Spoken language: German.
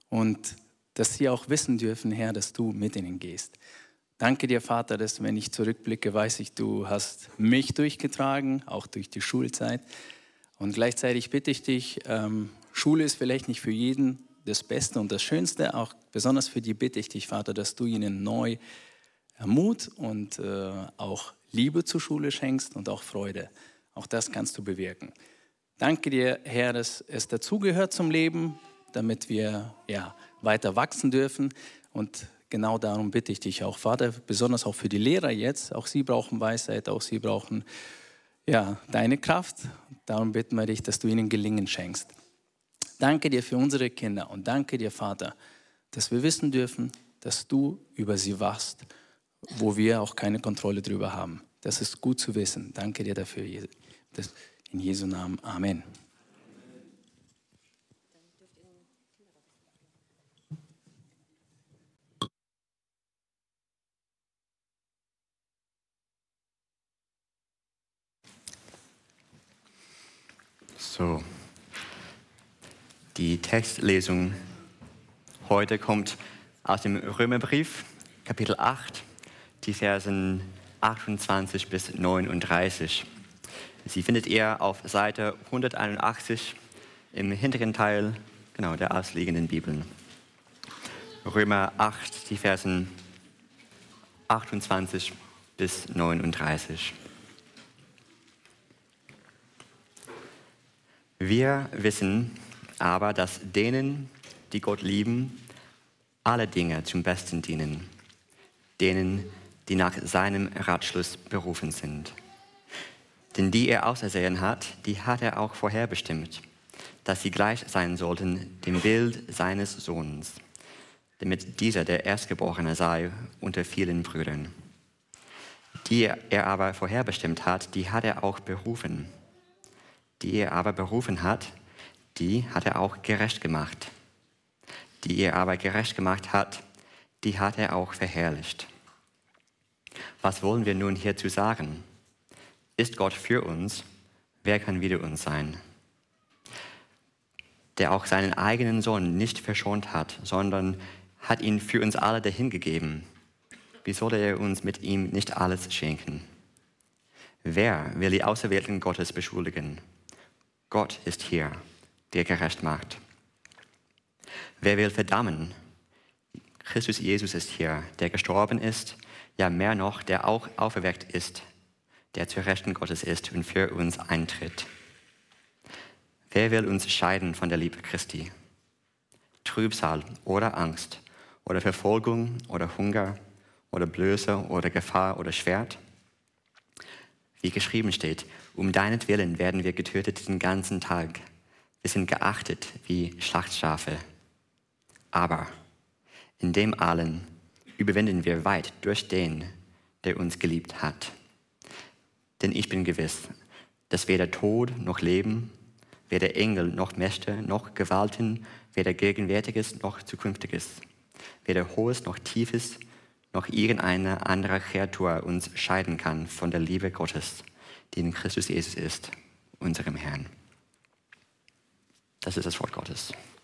und dass sie auch wissen dürfen, Herr, dass du mit ihnen gehst. Danke dir, Vater, dass wenn ich zurückblicke, weiß ich, du hast mich durchgetragen, auch durch die Schulzeit. Und gleichzeitig bitte ich dich, Schule ist vielleicht nicht für jeden das Beste und das Schönste, auch besonders für die bitte ich dich, Vater, dass du ihnen neu Mut und auch Liebe zur Schule schenkst und auch Freude. Auch das kannst du bewirken. Danke dir, Herr, dass es dazugehört zum Leben, damit wir weiter wachsen dürfen. Und genau darum bitte ich dich auch, Vater, besonders auch für die Lehrer jetzt. Auch sie brauchen Weisheit, auch sie brauchen deine Kraft. Darum bitten wir dich, dass du ihnen Gelingen schenkst. Danke dir für unsere Kinder und danke dir, Vater, dass wir wissen dürfen, dass du über sie wachst, wo wir auch keine Kontrolle drüber haben. Das ist gut zu wissen. Danke dir dafür. In Jesu Namen. Amen. So, die Textlesung heute kommt aus dem Römerbrief, Kapitel 8, die Versen 28 bis 39. Sie findet ihr auf Seite 181 im hinteren Teil der ausliegenden Bibeln. Römer 8, die Versen 28 bis 39. Wir wissen aber, dass denen, die Gott lieben, alle Dinge zum Besten dienen, denen, die nach seinem Ratschluss berufen sind. Denn die er ausersehen hat, die hat er auch vorherbestimmt, dass sie gleich sein sollten dem Bild seines Sohnes, damit dieser der Erstgeborene sei unter vielen Brüdern. Die er aber vorherbestimmt hat, die hat er auch berufen. Die er aber berufen hat, die hat er auch gerecht gemacht. Die er aber gerecht gemacht hat, die hat er auch verherrlicht. Was wollen wir nun hierzu sagen? Ist Gott für uns? Wer kann wider uns sein? Der auch seinen eigenen Sohn nicht verschont hat, sondern hat ihn für uns alle dahingegeben. Wie soll er uns mit ihm nicht alles schenken? Wer will die Auserwählten Gottes beschuldigen? Gott ist hier, der gerecht macht. Wer will verdammen? Christus Jesus ist hier, der gestorben ist, ja mehr noch, der auch auferweckt ist, der zur Rechten Gottes ist und für uns eintritt. Wer will uns scheiden von der Liebe Christi? Trübsal oder Angst oder Verfolgung oder Hunger oder Blöße oder Gefahr oder Schwert? Wie geschrieben steht, um deinetwillen werden wir getötet den ganzen Tag. Wir sind geachtet wie Schlachtschafe. Aber in dem allen überwinden wir weit durch den, der uns geliebt hat. Denn ich bin gewiss, dass weder Tod noch Leben, weder Engel noch Mächte noch Gewalten, weder Gegenwärtiges noch Zukünftiges, weder Hohes noch Tiefes, noch irgendeine andere Kreatur uns scheiden kann von der Liebe Gottes, die in Christus Jesus ist, unserem Herrn. Das ist das Wort Gottes.